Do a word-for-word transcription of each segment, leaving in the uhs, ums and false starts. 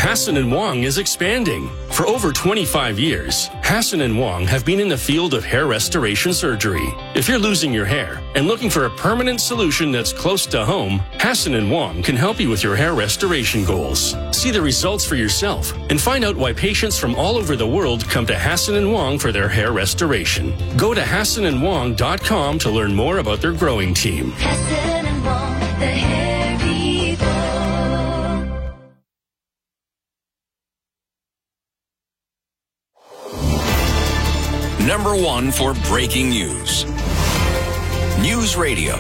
Hassan and Wong is expanding. For over twenty-five years, Hassan and Wong have been in the field of hair restoration surgery. If you're losing your hair and looking for a permanent solution that's close to home, Hassan and Wong can help you with your hair restoration goals. See the results for yourself and find out why patients from all over the world come to Hassan and Wong for their hair restoration. Go to hassan and wong dot com to learn more about their growing team. Hassan and Wong, the hair people. Number one for breaking news. News Radio.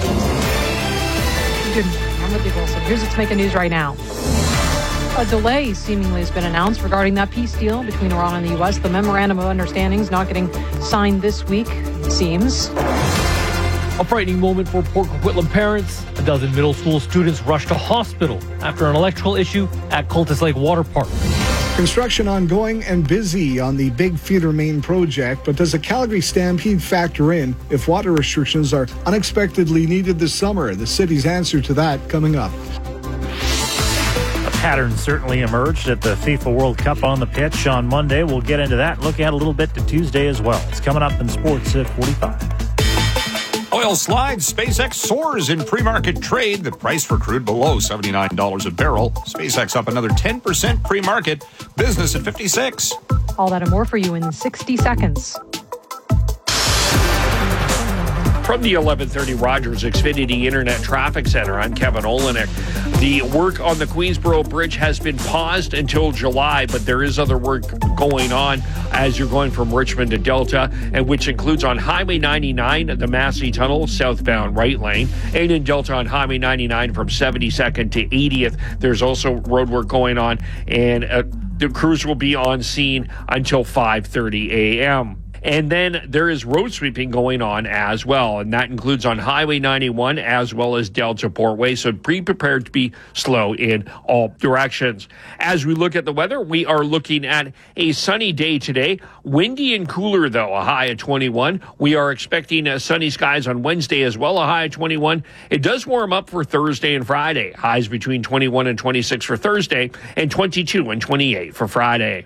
Good morning. I'm Libby Wilson. Here's what's making news right now. A delay seemingly has been announced regarding that peace deal between Iran and the U S. The memorandum of understanding is not getting signed this week, it seems. A frightening moment for Port Coquitlam parents. A dozen middle school students rushed to hospital after an electrical issue at Cultus Lake Water Park. Construction ongoing and busy on the Big Feeder Main project, but does a Calgary Stampede factor in if water restrictions are unexpectedly needed this summer? The city's answer to that coming up. A pattern certainly emerged at the FIFA World Cup on the pitch on Monday. We'll get into that, look at a little bit to Tuesday as well. It's coming up in sports at forty-five. Oil slides, SpaceX soars in pre-market trade. The price for crude below seventy-nine dollars a barrel. SpaceX up another ten percent pre-market. Business at fifty-six. All that and more for you in sixty seconds. From the eleven thirty Rogers Xfinity Internet Traffic Center, I'm Kevin Olenek. The work on the Queensboro Bridge has been paused until July, but there is other work going on as you're going from Richmond to Delta, and which includes on Highway ninety-nine, the Massey Tunnel, southbound right lane, and in Delta on Highway ninety-nine from seventy-second to eightieth. There's also road work going on, and uh, the crews will be on scene until five thirty a.m. And then there is road sweeping going on as well, and that includes on Highway ninety-one as well as Delta Portway, so be prepared to be slow in all directions. As we look at the weather, we are looking at a sunny day today. Windy and cooler, though, a high of twenty-one. We are expecting uh, sunny skies on Wednesday as well, a high of twenty-one. It does warm up for Thursday and Friday. Highs between twenty-one and twenty-six for Thursday and twenty-two and twenty-eight for Friday.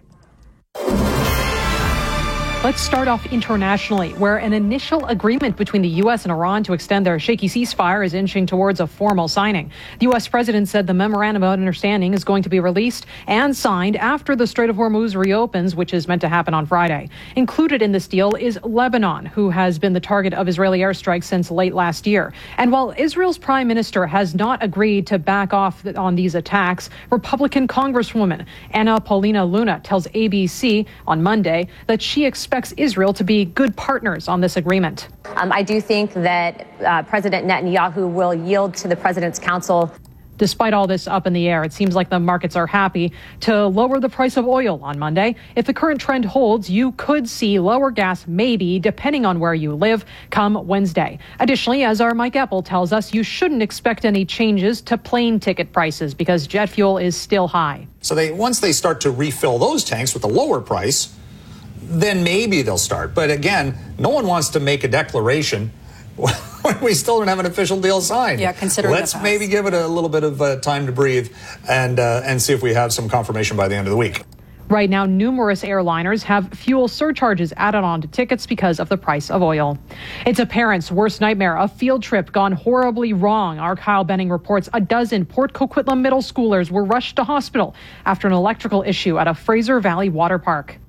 Let's start off internationally, where an initial agreement between the U S and Iran to extend their shaky ceasefire is inching towards a formal signing. The U S president said the memorandum of understanding is going to be released and signed after the Strait of Hormuz reopens, which is meant to happen on Friday. Included in this deal is Lebanon, who has been the target of Israeli airstrikes since late last year. And while Israel's prime minister has not agreed to back off on these attacks, Republican Congresswoman Anna Paulina Luna tells A B C on Monday that she expects Israel to be good partners on this agreement. Um, I do think that uh, President Netanyahu will yield to the President's Council. Despite all this up in the air, it seems like the markets are happy to lower the price of oil on Monday. If the current trend holds, you could see lower gas, maybe, depending on where you live, come Wednesday. Additionally, as our Mike Apple tells us, you shouldn't expect any changes to plane ticket prices because jet fuel is still high. So they once they start to refill those tanks with a lower price, then maybe they'll start. But again, no one wants to make a declaration when we still don't have an official deal signed. Yeah, considering Let's maybe give it a little bit of uh, time to breathe and uh, and see if we have some confirmation by the end of the week. Right now, numerous airliners have fuel surcharges added onto tickets because of the price of oil. It's a parent's worst nightmare, a field trip gone horribly wrong. Our Kyle Benning reports a dozen Port Coquitlam middle schoolers were rushed to hospital after an electrical issue at a Fraser Valley water park.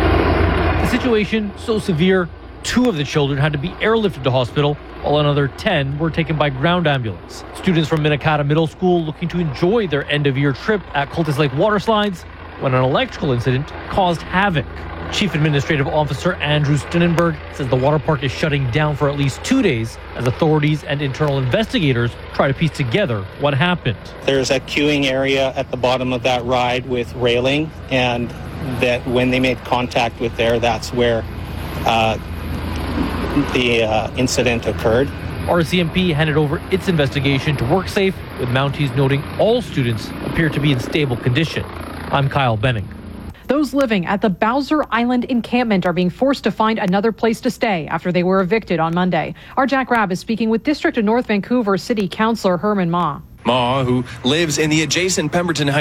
The situation so severe, two of the children had to be airlifted to hospital, while another ten were taken by ground ambulance. Students from Minnekata Middle School looking to enjoy their end-of-year trip at Cultus Lake water slides when an electrical incident caused havoc. Chief Administrative Officer Andrew Stinnenberg says the water park is shutting down for at least two days as authorities and internal investigators try to piece together what happened. There's a queuing area at the bottom of that ride with railing, and that when they made contact with there, that's where uh, the uh, incident occurred. R C M P handed over its investigation to WorkSafe, with Mounties noting all students appear to be in stable condition. I'm Kyle Benning. Those living at the Bowser Island encampment are being forced to find another place to stay after they were evicted on Monday. Our Jack Rabb is speaking with District of North Vancouver City Councillor Herman Ma. Ma, who lives in the adjacent Pemberton Heights